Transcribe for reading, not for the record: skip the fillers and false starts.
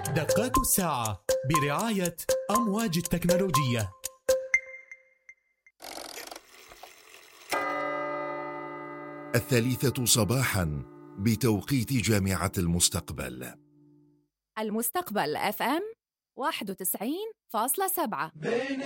دقات الساعة برعاية أمواج التكنولوجية. 3 صباحا بتوقيت جامعة المستقبل. المستقبل FM 91.7.